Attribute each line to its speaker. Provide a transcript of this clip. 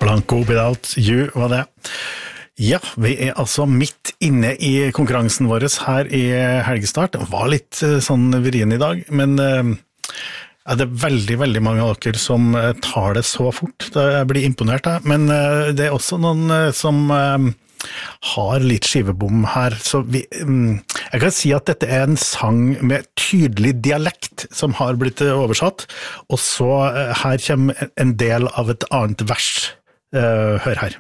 Speaker 1: Blanco Without You var det. Ja, vi altså midt inne i konkurransen vår her i helgestart. Det var litt sånn vrien i dag, men det veldig, veldig mange av dere som tar det så fort. Jeg blir imponert, men det også noen som har litt skivebom her, så jeg kan si at dette en sang med tydelig dialekt som har blitt oversatt, og så her kommer en del av et annet vers. Hør her.